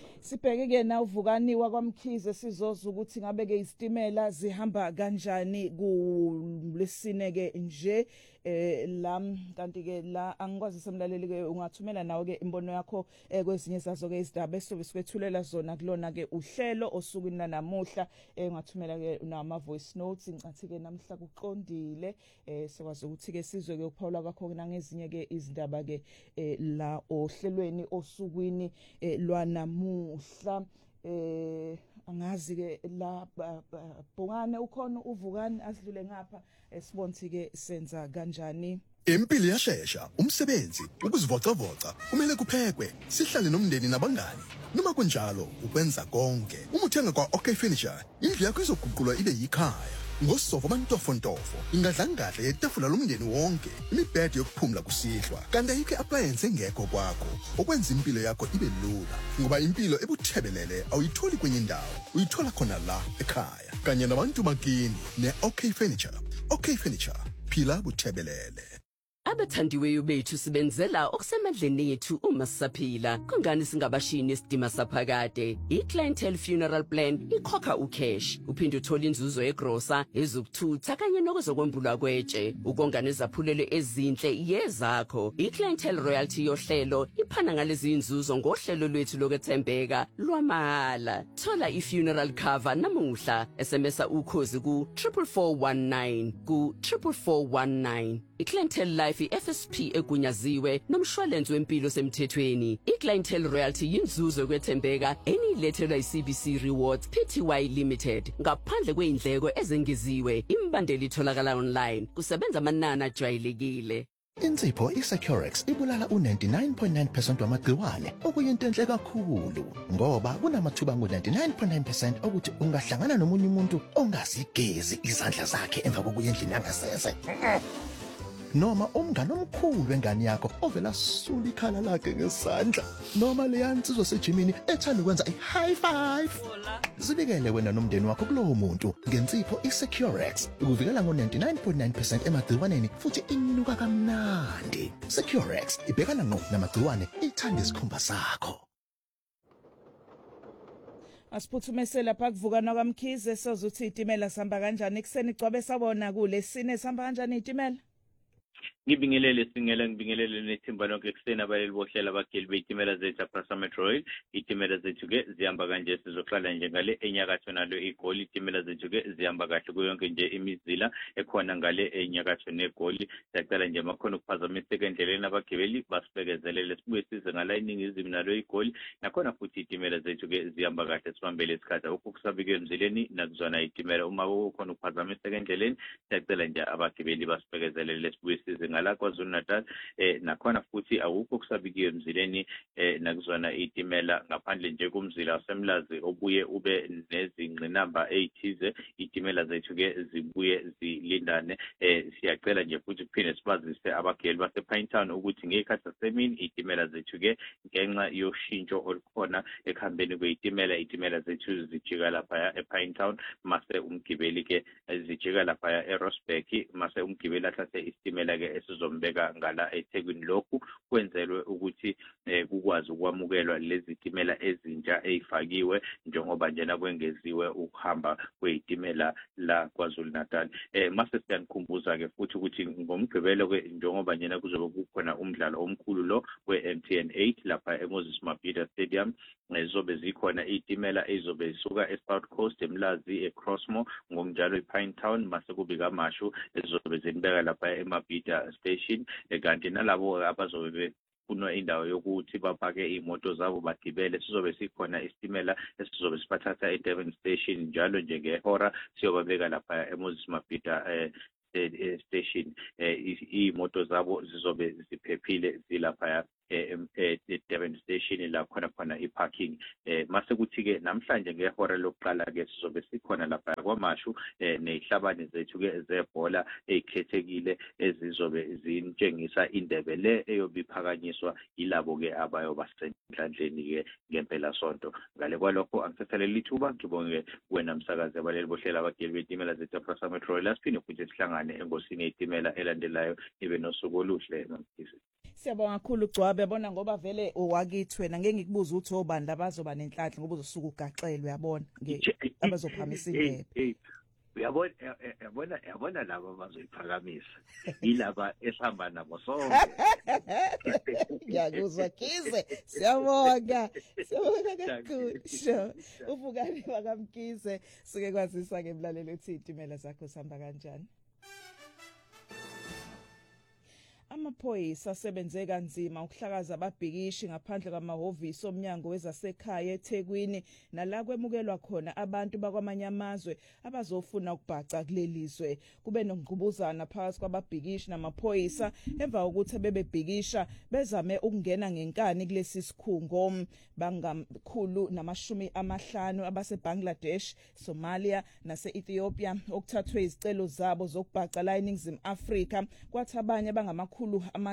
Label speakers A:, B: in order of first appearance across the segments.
A: Sibheke ke na uvukaniwa kwaMkhize sizoza ukuthi ngabe ke izitimela zihamba kanjani kulesine ke nje la kanti ke la angikwazi semlaleli ke ungathumela nawe ke imbono yakho kwezinye zazo ke izindaba esobe sikwethulela zona kulona ke uhlelo osukwini namuhla ungathumela ke nama voice notes incathi ke namhla kuqondile sekwazi ukuthi ke sizwe ke ukuphawula kwakho nangezinye ke izindaba ke la ohlelweni osukwini lwanamuhla angazi ke la Bhungane ukhona uvukani asidlule ngapha sibonthi ke senza kanjani.
B: Impilo iyashesha, umsebenzi, ukuzivocavoca, kumele kuphekwe, sihlale nomndeni nabangani. Noma kunjalo, ukwenza konke. Uma uthenga kwa OK Furniture, indlu yakho izoguqulwa ibe yikhaya. Ngosofa amantofontofo, ingadlangadla yetafula lomndeni wonke, imibhede yokuphumula kusihlwa. Kanti ayikho appliance engekho kwakho, okwenza impilo yakho ibe lula. Ngoba impilo ebuthebelele awuyitholi kwenye indawo, uyithola khona la ekhaya. Kanye nabantu bakini ne-OK Furniture. OK Furniture, phila buthebelele.
C: Abathandiweyo bethu sibenzela okusemandleni ethu uma sisaphila. Kungani singabashini isidima saphakade? I-Clientele Funeral Plan ikhokha ucash. Uphinde uthole inzuzo egrosa, ezokuthutha kanye nokuzokwembulwa kwetshe. Ukonga nezaphulelo ezinhle yezakho. I-Clientele Royalty yohlelo iphana ngalezi inzuzo ngohlelo lwethu lokwethembeka lwamahhala. Thola i-funeral cover namuhla. SMSa ukhozi ku 44419 ku 44419. I-Clientele Life FSP egunyaziwe nomshwalense wempilo semthethweni. I-Clientele Royalty yinzuzo yokwethembeka enilethelwa i-CBC Rewards Pty Limited ngaphandle kweindleko ezengeziwe. Imbandela itholakala online. Kusebenza amanani ajwayelekile.
D: Insipho iSecurex ibulala u99.9% wamagciwane okuyinto enhle kakhulu ngoba kunamathuba ngu99.9% ukuthi ungahlangana nomunye umuntu ongazigezi izandla zakhe emva kokuya endlini yangasese. Noma umngane omkhulu wengane yakho ovela sula ikhala lakhe ngesandla noma leyansizwa sejimini ethanda ukwenza i-high five. Zibikele wena nomndeni wakho kulowo muntu ngensipho iSecurex ukuvikela ngo99.9% emagciwaneni futhi inuka kamnandi. Securex ibhekana ngqo namagciwane ithanda isikhumba sakho.
A: Asiphuthumise lapha kuvukana kwaMkhize sozuthi itimela sihamba kanjani ekseni gcobe sabona kulesine sihamba kanjani itimela.
E: Ngibingelele nethimba lonke kusena abaleli bohlela abageli beyitimela zethu aPrasa Metro Rail. Itimela zethu ke zihamba kanje sizohlala nje ngale enyakatho nalo iGoli. Itimela zethu ke zihamba kahle kuyonke nje imizila ekhona ngale enyakatho neGoli. Siyacela nje makhona ukuphazamiseka endleleni abagibeli basibekezelele sibuye size ngala iningizimu nalo iGoli. Nakhona futhi itimela zethu ke zihamba kahle sibambele isikhathi ukusabika emzileni nakuzona itimela uma ukhona ukuphazamiseka endleleni siyacela nje abagibeli basibekezelele sibuye size ngala KwaZulu Natal. Nakhona futhi awukho kusabikiwe emzileni nakuzona itimela ngaphandle nje kumzila waseMlazi obuye ube nezingqinamba ezithize. Itimela zethu ke zibuye zilindane. Siyacela nje futhi kuphinde sibazise abageli basePinetown ukuthi ngekhathi zasemini itimela zethu ke ngenxa yoshintsho olukhona ekuhambeni kweyitimela itimela zethu zijika lapha ePinetown mase umgibeli ke zijika lapha eRosberg mase umgibeli athathe isitimela ke esizombeka ngala eThekwini. Lokhu kwenzelwe ukuthi kukwazi ukwamukelwa lezi zitimela ezintsha ezifakiwe njengoba njena kwengeziwe ukuhamba kwezitimela la KwaZulu Natal. Mase siyanikhumbuza ke futhi ukuthi ngomgqibelo ke njengoba njena kuzobe kukhona umdlalo omkhulu lo weMTN 8 lapha eMoses Mabhida Stadium. Zizobe zikhona izitimela ezizobe zisuka eSouth Coast eMlazi eCrossmore ngokunjalo ePinetown mase kubika amashu ezizobe zinibeka lapha eMabhida Station. Kanti nalabo abazobe kunwa indawo yokuthi bapake imoto zabo bagibele sizobe sikhona isitimela esizobe siphathatha eDurban Station njalo nje ngehora siyobabeka lapha eMoses Mabhida station. Imoto zabo zizobe ziphephile zilapha eDurban Station la khona iparking. Mase kuthi ke namhlanje ngehora lokuqala ke sizobe sikhona lapha kwamashu nezihlabani zethu ke zebhola ezikhethekile ezizobe zinitshengisa indebe le eyobiphakanyiswa yilabo ke abayoba sendlandleni ke ngempela sonto. Ngale kwalokho angisathelele ithuba ngibonge wena msakazi abaleli bohlela abageli betimela zethu aPrasa Metro Rail. Siphinde futhi sihlangane engosini yetimela elandelayo ibe nosuku oluhle nomkhize.
A: Siyabonga kakhulu Gcwabe yabona ngoba vele owakithi wena ngeke ngikubuza uthi obani labazoba nenhlanhla ngoba uzosuka ugaxelwe yabona abazophamisa indebe.
F: Yabona laba abazoyiphakamisa yilaba esihamba nabo sonke.
A: Ngiyakuzwa Mkhize, siyabonga kakhulu. Sure. Uvukani wakamkhize suke kwazisa ngemlalelo uthi itimela zakho sihamba kanjani. Amaphoyisa asebenze kanzima ukuhlakaza ababhikishi ngaphandle kwamahhovisi omnyango wezasekhaya eThekwini nala kwemukelwa khona abantu bakwamanye amazwe abazofuna ukubhaca kulelizwe. Kube nokungqubuzana phakathi kwababhikishi namaphoyisa emva kokuthi bebebhikisha bezame ukungena ngenkani kulesi sikhungo. Bangakhulu namashumi 50 abaseBangladesh, Somalia nase-Ethiopia okuthathwe izicelo zabo zokubhaca la eNingizimu Afrika, kwathi abanye bangamakhulu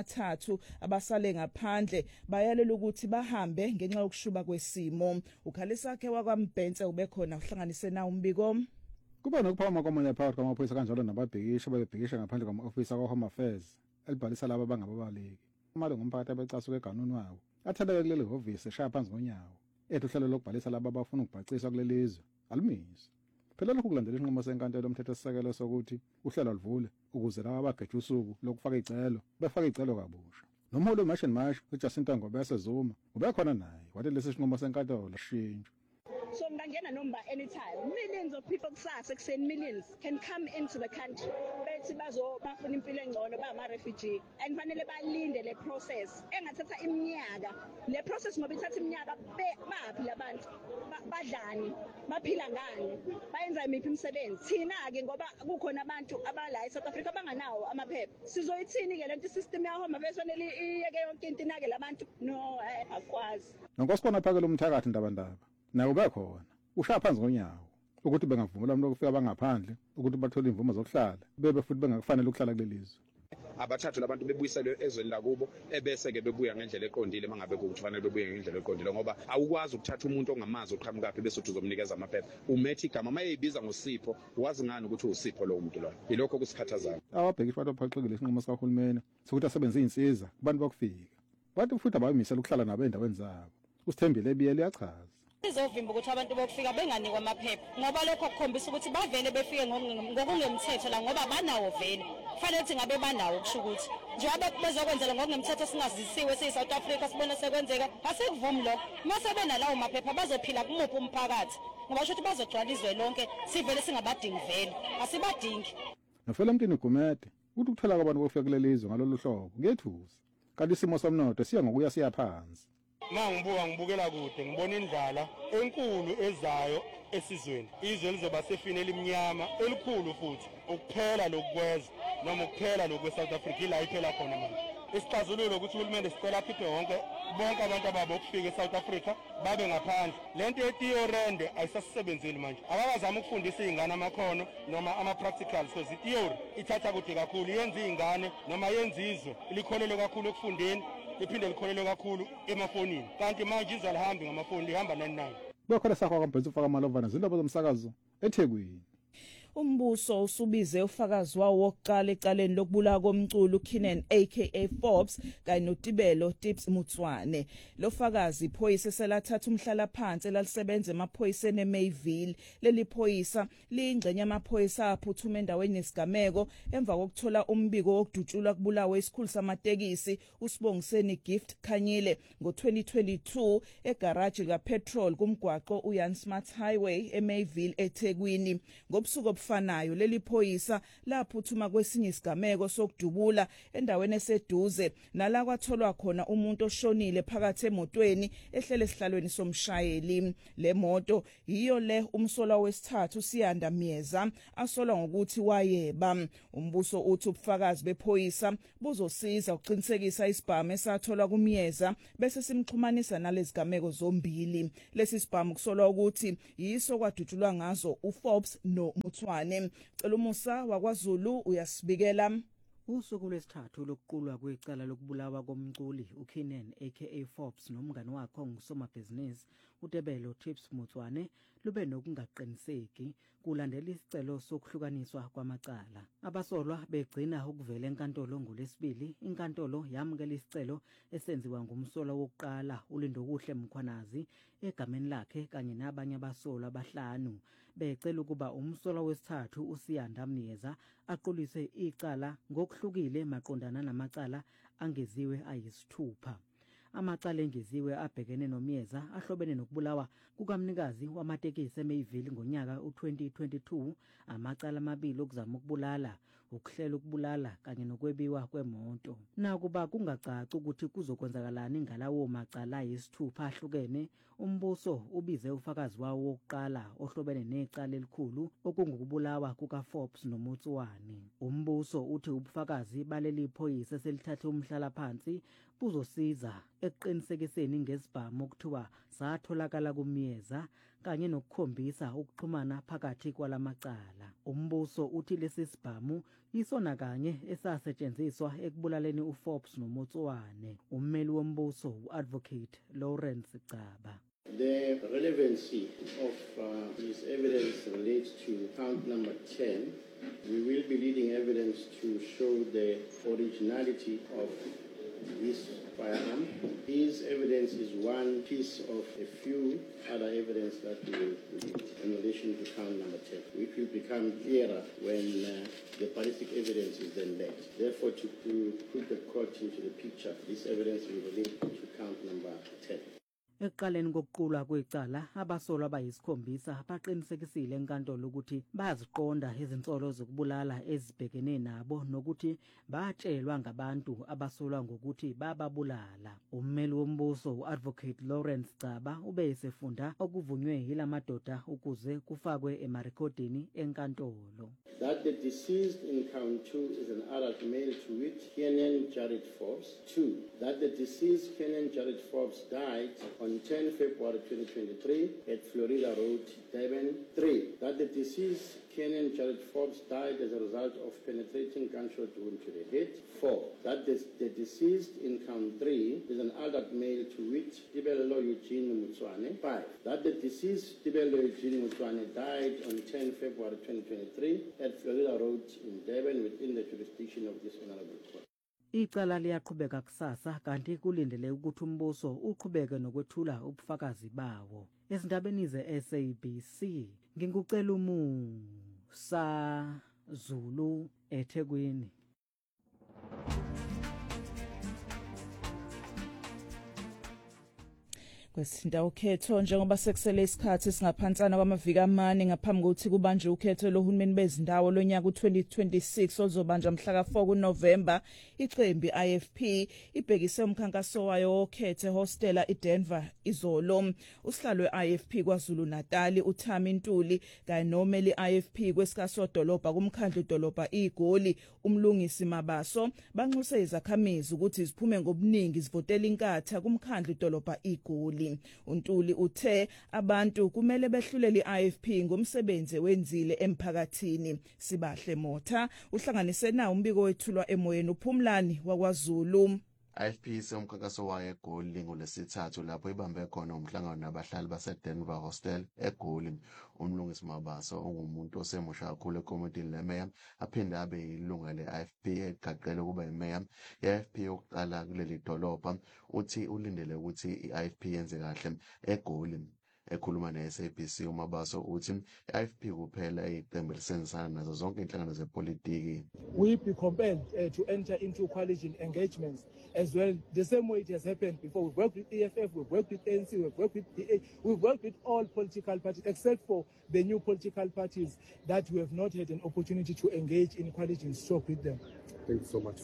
A: 3 abasale ngaphandle bayalela ukuthi bahambe ngenxa yokushuba kwesimo. Ukhalisa ke wakwaMbhense ubekhona uhlanganise na umbiko.
G: Kuba nokuphama kwamanye phakathi kwamaphoyisa kanjalo nababhikisha babebhikisha ngaphandle kwama-ofisa kwa-Home Affairs elibhalisa laba abangababaleki. Imali ngumphakathi abecasuke eganuni wawo atheleke kuleli hhovisi eshaya phansi ngonyawo ethi uhlelo lokubhalisa laba abafuna ukubhaciswa kuleli izwe alumiswe. Phela lokhu kulandela isinqumo senkantolo yomthethosisekelo sokuthi uhlelo livule ukuze laba abageje usuku lokufaka icelo befake icelo kabusha. Nomholi weMarch and March uJacinta Ngobese Zuma ubekhona naye wathi lesi sinqumo senkantolo sishintshwe.
H: So ngangena number anytime. Millions of people kusasa ekuseni millions can come into the country. Bethi bafuna impilo engcono ba refugee and fanele balinde le process. Engathatha iminyaka. Le process ngoba ithatha iminyaka baphi labantu badlani baphila ngani bayenza imiphi imisebenzi. Thina ke ngoba kukhona abantu abala eSouth Africa banganawo amaphepha. Sizoyithini ke lento system ya Home Affairs fanele iyeke yonke into inake labantu. No, akwazi.
G: Nonkosikona phakela umthakathi ndabandaba. Naye ubekhona ushaya phansi ngonyawo ukuthi bengavumela umuntu ukufika bangaphandle ukuthi bathole imvumo zokuhlala bebe futhi bengakufanele ukuhlala kulelizwe.
I: Abathathu labantu bebuyiselwe ezweni lakubo ebese ke bebuya ngendlela eqondile mangabe ukuthi fanele bebuye ngendlela eqondile ngoba awukwazi ukuthatha umuntu ongamazi oqhamuka phi bese uthi uzomnikeza amaphepha. Umethi igama mayeyibiza ngoSipho wazi ngani ukuthi uSipho lo muntu lo. Yilokho kusikhathazayo.
G: Ababhekisha bathi baphaxekile isinqumo sikaHulumeni sokuthi asebenze izinsiza kubantu bakufika. Bathi futhi abayimisela ukuhlala nabo endaweni zabo. Usithembile ebiyele yachaza.
J: Izovimba ukuthi abantu bokufika benganikwa amaphepha ngoba lokho kukhombisa ukuthi bavele befike ngokungemthetho la ngoba banawo vele kufanele ukuthi ngabe banawo kusho ukuthi njengoba bezokwenzela ngokungemthetho singazisiwe siyi-South Africa sibone sekwenzeka asekuvumi lokho mase benalawo maphepha bazophila kumuphi umphakathi ngoba kusho ukuthi bazogcwala izwe lonke sivele singabadingi vele asibadingi.
G: Nofela emntwini Gumede uthi ukuthola kwabantu bofika kulelizwe ngalolu hlobo ngethusi kanti isimo somnotho siya ngokuya siya phansi.
K: Ngibukela kude ngibona indlala enkulu ezayo esizweni. Izwe lizoba sefini elimnyama elikhulu futhi ukuphela lokukweza noma ukuphela lokweSouth Africa ila iphela khona manje. Isixazululo ukuthi uhulumeni sicela akhiphe bonke abantu ababo ukufika eSouth Africa babe ngaphandle. Lento yetheory ayisasebenzeli manje. Abazama ukufundisa izingane amakhono noma ama-practicals because itheory ithatha kude kakhulu yenza izingane noma yenza izwe likholelwe kakhulu ekufundeni liphinde likholelwe kakhulu emafonini kanti manje izwe alihambi ngamafoni lihamba 99.
G: Lokho sakho kwaMbhense ufaka amalovana zindaba zomsakazo eThekwini.
A: Umbuso usubize ufakazi wawo wokuqala ecaleni lokubulawa komculo uKenan aka Forbes kanye noTibelo Tips Mutswane. Lo fakazi iphoyisa selathatha umhlala phansi elalisebenza emaphoyiseni eMayville. Leli phoyisa liyingxenye yamaphoyisa aphuthuma endaweni yesigameko emva kokuthola umbiko wokudutshulwa kubulawa isikhulu samatekisi uSibongiseni Gift Khanyile ngo-2022 egaraji kaPetrol kumgwaqo uYan Smart Highway eMayville eThekwini. Ngobusuku fanayo leli phoyisa laphuthuma kwesinye isigameko sokudubula endaweni eseduze nala kwatholwa khona umuntu oshonile phakathi emotweni ehlele esihlalweni somshayeli. Le moto yiyo le umsolwa wesithathu Siyanda Myeza asolwa ngokuthi wayeba. Umbuso uthi ubufakazi bephoyisa buzosiza ukuqinisekisa isibhamu esatholwa kuMyeza bese simxhumanisa nalezigameko zombili. Lesi sibhamu kusolwa ukuthi yiso kwadutshulwa ngazo uForbes no Mutswane. Cela umusa wakwaZulu uyasibikela.
L: Usuku lwesithathu lokuqulwa kwecala lokubulawa komculi uKenan aka Forbes nomngane wakhe ongusomabhizinisi uDebelo Tips Motswane lube nokungaqiniseki kulandela isicelo sokuhlukaniswa kwamacala. Abasolwa begcina ukuvela enkantolo ngoLwesibili. Inkantolo yamukela isicelo esenziwa ngumsolwa wokuqala uLindokuhle Mkhwanazi egameni lakhe kanye nabanye abasolwa abahlanu. Becela ukuba umsolwa wesithathu uSiyanda Mniyeza aqulise icala ngokuhlukile maqondana namacala angeziwe ayisithupha. Amacala engeziwe abhekene noMyeza ahlobene nokubulawa kukamnikazi wamatekisi eMayville ngonyaka u2022, amacala amabili okuzama ukubulala, ukuhlela ukubulala kanye nokwebiwa kwemoto. Nakuba kungacaci ukuthi kuzokwenzakalani ngalawo macala ayisithupha ahlukene, umbuso ubize ufakazi wawo wokuqala ohlobene necala elikhulu okungukubulawa kukaForbes noMotswane. Umbuso uthi ubufakazi baleli phoyisa selithathe umhlala phansi buzosiza ekuqinisekiseni ngesibhamu okuthiwa satholakala kuMyeza kanye nokukhombisa ukuxhumana phakathi kwalamacala. Umbuso uthi lesi sibhamu isona kanye esasetshenziswa ekubulaleni uForbes noMotswane. Ummeli wombuso uAdvocate Lawrence Gcaba.
M: The relevancy of this evidence relates to count number 10. We will be leading evidence to show the originality of this firearm. This evidence is one piece of a few other evidence that we will lead in relation to count number 10, which will become clearer when the ballistic evidence is then led. Therefore, to put the court into the picture, this evidence will relate to count number 10.
L: Ekuqaleni kokuqulwa kwecala, abasolwa abayisikhombisa baqinisekisile enkantolo ukuthi baziqonda izinsolo zokubulala ezibhekene nabo nokuthi batshelwa ngabantu abasolwa ngokuthi bababulala. Ummeli wombuso uAdvocate Lawrence Gcaba ube esefunda okuvunywe yilamadoda ukuze kufakwe emarekhodini enkantolo.
M: That the deceased in count 2 is an adult male to wit, Kenan Jared Forbes. 2. That the deceased Kenan Jared Forbes died on 10 February 2023 at Florida Road, Durban. 3. That the deceased Kenan Jared Forbes died as a result of penetrating gunshot wound to the head. 4. That the deceased in count 3 is an adult male to wit, Tibelo Eugene Motswane. 5. That the deceased Tibelo Eugene Motswane died on 10 February 2023 at Florida Road in Durban within the jurisdiction of this honorable court.
L: Icala liyaqhubeka kusasa kanti kulindele ukuthi umbuso uqhubeke nokwethula ubufakazi bawo. Ezindabeni ze-SABC ngingucela Musa Zulu eThekwini.
A: Kwesithinta ukhetho njengoba sekusele isikhathi singaphansana kwamaviki amane ngaphambi kokuthi kubanjwe ukhetho lohulumeni bezindawo lonyaka u2026 oluzobanjwa mhla ka4 kuNovember. Iqembu IFP ibhekise umkhankaso wayo wokhetho hostela iDenver izolo. Usihlalo weIFP kwaZulu Natal uThami Ntuli kanye nomeli IFP kwesikasodolobha kumkhandlu dolobha iGoli umlungisi Mabaso banxuse izakhamizi ukuthi ziphume ngobuningi zivotela inkatha kumkhandlu dolobha iGoli. uNtuli uthe abantu kumele behlulele iIFP ngomsebenzi wenzile emphakathini. Sibahle Motha uhlanganise nawo umbiko wethulwa emoyeni uPhumlani wakwaZulu.
N: IFP somkhankaso wayo eGoli ngolesithathu lapho ibambe khona umhlangano nabahlali baseDenver Hostel eGoli. Umlungisi Mabaso ongumuntu osemusha kakhulu ekomidini lemeya aphinde abe yilunga le-IFP egaqele ukuba imeya ye-IFP yokuqala kuleli dolobha. Uthi ulindele ukuthi i-IFP yenze kahle eGoli. Ekhuluma ne-SABC uMabaso uthi i-IFP kuphela iqembu elisebenzisana nazo zonke inhlangano zepolitiki.
O: We be compelled to enter into coalition engagements as well, the same way it has happened before. We've worked with EFF, we've worked with ANC, we've worked with DA, we've worked with all political parties except for the new political parties that we have not had an opportunity to engage in coalition talk with them.
N: Thank you so much.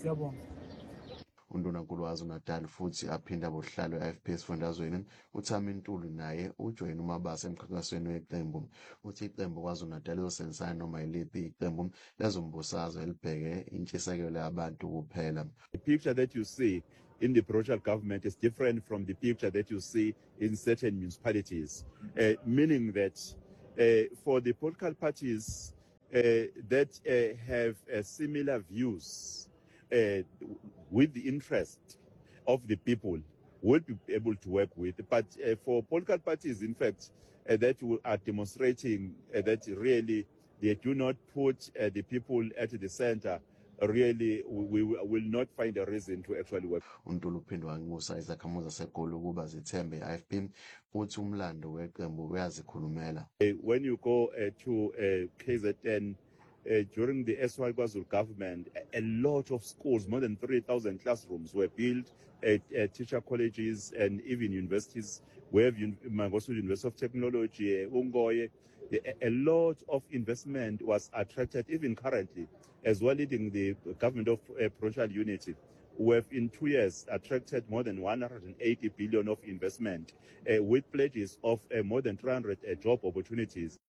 O: Undunankulu
N: waZulu-Natal futhi aphinda bohlalo e-IFP esifundazweni uThami Ntuli naye ujoyina uMabaso emkhankasweni weqembu. Uthi iqembu kwaZulu-Natal lizosebenzisana noma yiliphi iqembu lezombusazwe elibheke intshisekelo yabantu kuphela.
P: The picture that you see in the provincial government is different from the picture that you see in certain municipalities, meaning that for the political parties that have similar views, with the interest of the people will be able to work with. But for political parties, in fact, that are demonstrating that really they do not put the people at the center, really we will not find a reason to actually work.
N: uNtulu uphindwa wanxusa izakhamuzi zaseGoli ukuba zithembe i-IFP uthi umlando weqembu uyazikhulumela.
P: When you go to KZN during the SY KwaZulu government, a lot of schools, more than 3,000 classrooms were built at teacher colleges and even universities. We have Mangosu University of Technology, Ungoye. A lot of investment was attracted, even currently, as well leading the government of Provincial Unity. We have in 2 years attracted more than 180 billion of investment with pledges of more than 300 job opportunities.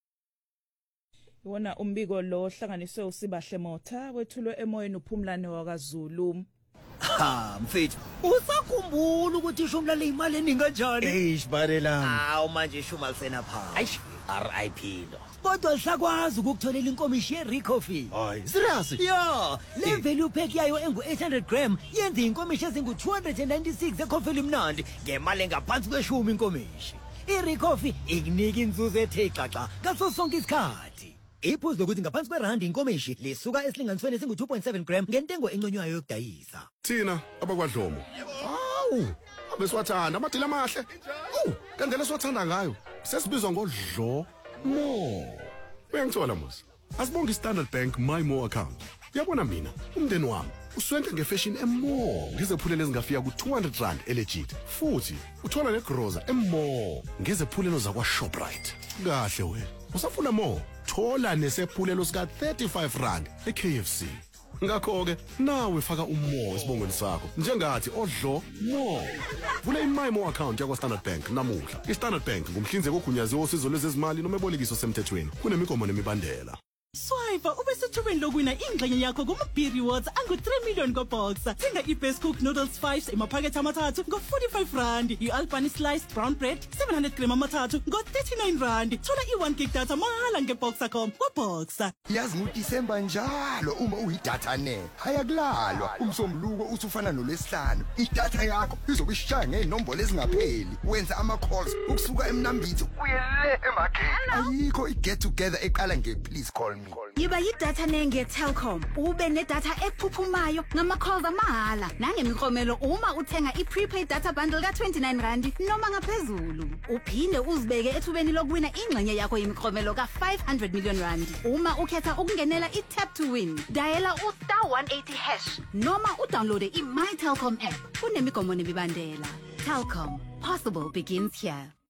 A: Wona umbiko lo hlanganiswe uSibahle Motha wethulwe emoyeni uPhumlane wakwaZulu.
Q: Ha mfethu usakhumbula ukuthi ishumi le imali eningi kanjani?
R: Eish barelami.
Q: Hawu manje ishumi alisena phansi.
R: Aish RIP lo.
Q: Kodwa sakwazi ukukutholela inkomishi yeRicoffee.
R: Hayi serious?
Q: Yeah, le value pack yayo engu800 gram yenza inkomishi ezingu296 ecoffee imnandi ngemali engaphansi kweshumi inkomishi. iRicoffee ikunika inzuzo ethe xaxa ngaso sonke isikhathi. Iphuzu lokuthi ngaphansi kwerandi inkomishi lisuka esilinganisweni esingu2.7 gram ngentengo enconywayo yokudayisa.
S: Thina abakwadlomo. Hawu, abesiwathanda amadila amahle. Kandlela siwathanda ngayo. Sesibizwa ngodlo mo. Uyangithola mos. Asibonga iStandard Bank My More account. Uyabona mina, umndeni wami uswenke ngefashion emmo ngezephulelo ezingafika ku200 rand elegit. Futhi uthola negroza emmo ngezephulelo zakwa Shoprite. Kahle wena. Usafuna more? Thola nesephulelo sika 35 rand eKFC. Ngakho ke nawe faka umo esibongweni sakho njengathi odlo mo. Vula iMyMo account yakwa Standard Bank namuhla. iStandard Bank ngumhlinzeki ogunyaziwe osizo lwezezimali noma ebolekiso semthethweni. Kunemigomo nemibandela.
T: Swipe ubesithubeni lokwina ingxenye yakho kuma-B rewards angu-3 million kwa-Boxer. Thenga i-Best Cook Noodles 5 emaphakethe amathathu ngo-45 rand. I-Albany Sliced Brown Bread 700 gram amathathu ngo-39 rand. Thola i-1 gig data mahala nge-Boxer.com kwa-Boxer.
U: Yazi ngoDisemba njalo uma uyidatha ne. Hayakulalwa umsombuluko usufana nolwesihlanu. Idatha yakho izobe ishaya ngenombolo ezingapheli. Wenza ama-calls ukusuka emnambitho uye le emakhaya. Ayikho i-get together eqala nge-please call me.
V: Yiba yidatha nenge Telkom ube nedatha ephuphumayo ngama-calls amahhala nangemiklomelo uma uthenga i-prepaid data bundle ka29 rand noma ngaphezulu. Uphinde uzibeke ethubeni lokuwina ingxenye yakho yemiklomelo ka500 million rand uma ukhetha ukungenela i-tap to win. Dayela *180# noma udownloade i-My Telkom app. Kunemigomo nemibandela. Telkom, possible begins here.